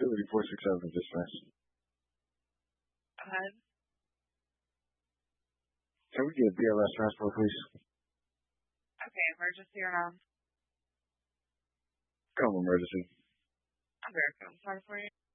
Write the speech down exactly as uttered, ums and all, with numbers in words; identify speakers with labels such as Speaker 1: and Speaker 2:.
Speaker 1: Liberty four six seven dispatch.
Speaker 2: Go ahead.
Speaker 1: Can we get a B L S transport, please?
Speaker 2: Okay, emergency or not?
Speaker 1: Come emergency.
Speaker 2: I'm very sorry for you.